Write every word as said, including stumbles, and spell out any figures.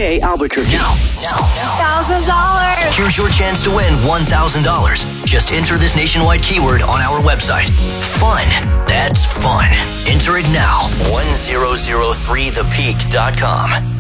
A, Albuquerque. Now, now, now. one thousand dollars. Here's your chance to win one thousand dollars. Just enter this nationwide keyword on our website. Fun. That's fun. Enter it now. one thousand three the peak dot com.